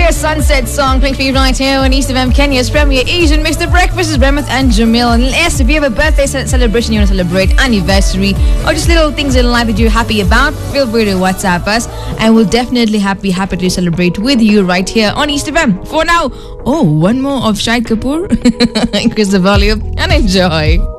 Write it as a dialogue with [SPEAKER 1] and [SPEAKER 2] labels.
[SPEAKER 1] Clear Sunset song playing for you right here on East FM, Kenya's premier Asian mix. The breakfast is Remeth and Jamil. And yes, if you have a birthday celebration you want to celebrate, anniversary, or just little things in life that you're happy about, feel free to WhatsApp us, and we'll definitely be happy to celebrate with you right here on East FM. For now, one more of Shahid Kapoor. Increase the volume and enjoy.